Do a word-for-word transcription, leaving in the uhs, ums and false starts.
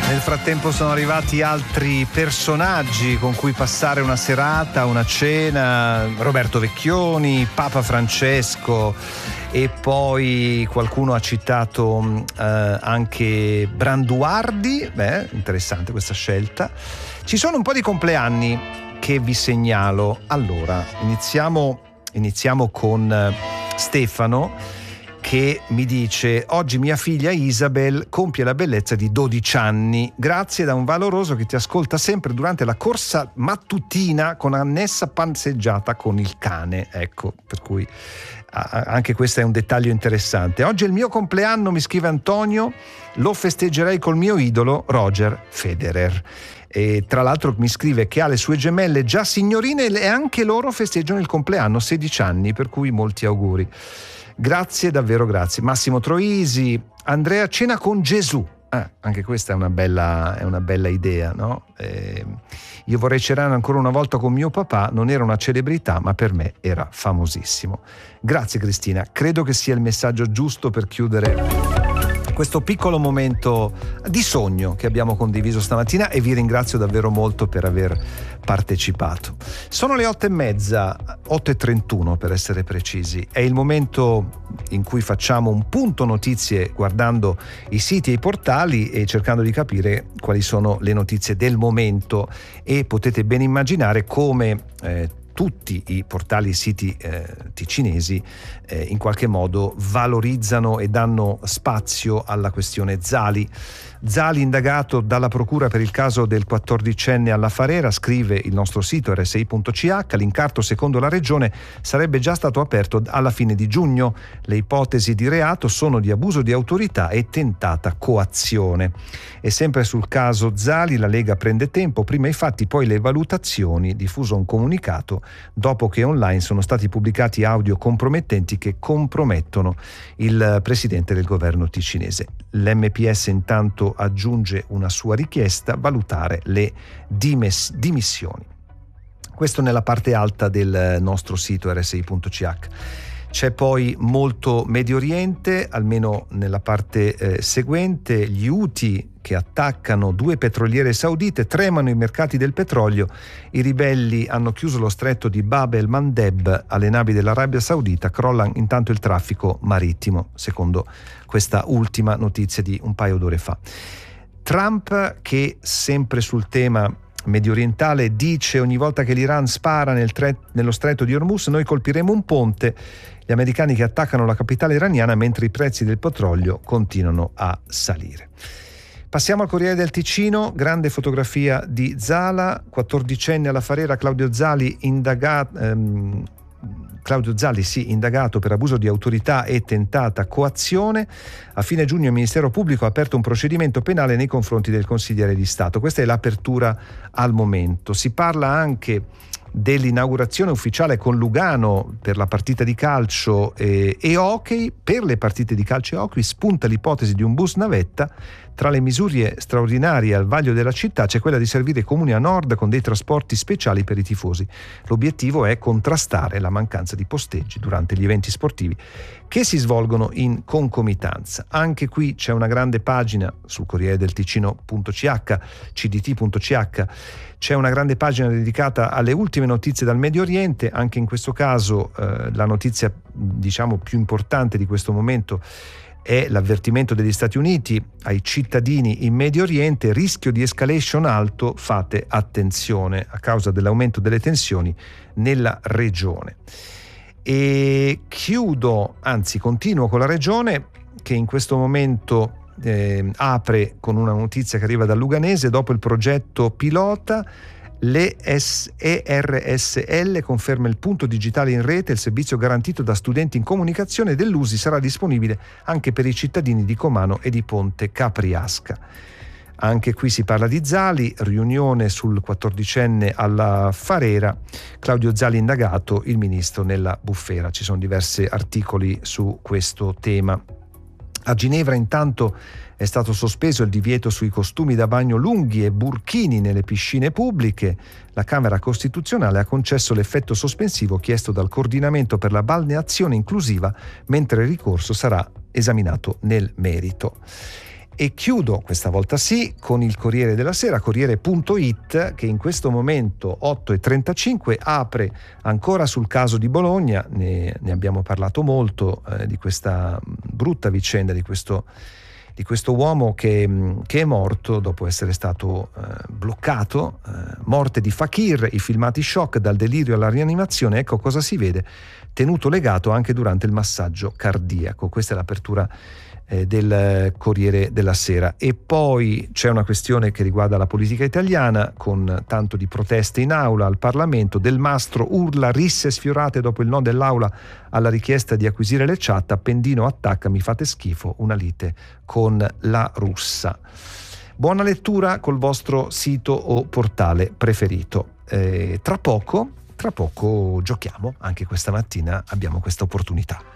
Nel frattempo sono arrivati altri personaggi con cui passare una serata, una cena: Roberto Vecchioni, Papa Francesco, e poi qualcuno ha citato eh, anche Branduardi. Beh, interessante questa scelta. Ci sono un po' di compleanni che vi segnalo. Allora, iniziamo, iniziamo con Stefano, che mi dice: oggi mia figlia Isabel compie la bellezza di dodici anni, grazie da un valoroso che ti ascolta sempre durante la corsa mattutina con annessa passeggiata con il cane. Ecco, per cui anche questo è un dettaglio interessante. Oggi è il mio compleanno, mi scrive Antonio, lo festeggerei col mio idolo Roger Federer. E tra l'altro mi scrive che ha le sue gemelle già signorine e anche loro festeggiano il compleanno, sedici anni, per cui molti auguri. Grazie, davvero grazie. Massimo Troisi, Andrea cena con Gesù. Ah, anche questa è una bella, è una bella idea, no? Eh, io vorrei cenare ancora una volta con mio papà, non era una celebrità, ma per me era famosissimo. Grazie Cristina, credo che sia il messaggio giusto per chiudere questo piccolo momento di sogno che abbiamo condiviso stamattina, e vi ringrazio davvero molto per aver partecipato. Sono le otto e mezza, otto e trentuno per essere precisi. È il momento in cui facciamo un punto notizie guardando i siti e i portali e cercando di capire quali sono le notizie del momento, e potete ben immaginare come eh, tutti i portali e siti eh, ticinesi eh, in qualche modo valorizzano e danno spazio alla questione Zali. Zali indagato dalla procura per il caso del quattordicenne alla Farera, scrive il nostro sito erre esse i punto ci acca. L'incarto secondo la regione sarebbe già stato aperto alla fine di giugno. Le ipotesi di reato sono di abuso di autorità e tentata coazione. E sempre sul caso Zali la Lega prende tempo, prima i fatti poi le valutazioni, diffuso un comunicato dopo che online sono stati pubblicati audio compromettenti che compromettono il presidente del governo ticinese. L'emme pi esse intanto aggiunge una sua richiesta: valutare le dimes- dimissioni. Questo nella parte alta del nostro sito erre esse i punto ci acca. C'è poi molto Medio Oriente, almeno nella parte eh, seguente. Gli Houthi che attaccano due petroliere saudite, tremano i mercati del petrolio. I ribelli hanno chiuso lo stretto di Bab el Mandeb alle navi dell'Arabia Saudita, crolla intanto il traffico marittimo, secondo questa ultima notizia di un paio d'ore fa. Trump, che sempre sul tema medio orientale, dice: ogni volta che l'Iran spara nel tre, nello stretto di Hormuz noi colpiremo un ponte. Gli americani che attaccano la capitale iraniana mentre i prezzi del petrolio continuano a salire. Passiamo al Corriere del Ticino, grande fotografia di Zala, quattordicenne alla Farera, Claudio Zali indagato, ehm, Claudio Zali sì, indagato per abuso di autorità e tentata coazione. A fine giugno il Ministero Pubblico ha aperto un procedimento penale nei confronti del consigliere di Stato. Questa è l'apertura al momento. Si parla anche dell'inaugurazione ufficiale con Lugano per la partita di calcio e, e hockey. Per le partite di calcio e hockey spunta l'ipotesi di un bus navetta. Tra le misure straordinarie al vaglio della città c'è quella di servire i comuni a nord con dei trasporti speciali per i tifosi. L'obiettivo è contrastare la mancanza di posteggi durante gli eventi sportivi che si svolgono in concomitanza. Anche qui c'è una grande pagina sul Corriere del Ticino punto ci acca, c d t punto c h, c'è una grande pagina dedicata alle ultime notizie dal Medio Oriente. Anche in questo caso eh, la notizia diciamo più importante di questo momento è l'avvertimento degli Stati Uniti ai cittadini in Medio Oriente: rischio di escalation alto, fate attenzione a causa dell'aumento delle tensioni nella regione. E chiudo, anzi continuo con la regione, che in questo momento eh, apre con una notizia che arriva dal Luganese. Dopo il progetto pilota, l'E R S L conferma il punto digitale in rete. Il servizio garantito da Studenti in Comunicazione dell'U S I sarà disponibile anche per i cittadini di Comano e di Ponte Capriasca. Anche qui si parla di Zali, riunione sul quattordicenne alla Farera, Claudio Zali indagato, il ministro nella bufera. Ci sono diversi articoli su questo tema. A Ginevra intanto è stato sospeso il divieto sui costumi da bagno lunghi e burchini nelle piscine pubbliche. La Camera Costituzionale ha concesso l'effetto sospensivo chiesto dal Coordinamento per la balneazione inclusiva, mentre il ricorso sarà esaminato nel merito. E chiudo questa volta sì con il Corriere della Sera, Corriere punto it, che in questo momento otto e trentacinque apre ancora sul caso di Bologna. Ne, ne abbiamo parlato molto eh, di questa brutta vicenda, di questo, di questo uomo che, che è morto dopo essere stato eh, bloccato. Eh, morte di Fakir, i filmati shock dal delirio alla rianimazione. Ecco cosa si vede, tenuto legato anche durante il massaggio cardiaco. Questa è l'apertura del Corriere della Sera. E poi c'è una questione che riguarda la politica italiana, con tanto di proteste in aula al Parlamento. Del Mastro urla risse sfiorate dopo il no dell'aula alla richiesta di acquisire le chat. Appendino attacca mi fate schifo, una lite con la russa. Buona lettura col vostro sito o portale preferito. Eh, tra poco tra poco giochiamo, anche questa mattina abbiamo questa opportunità.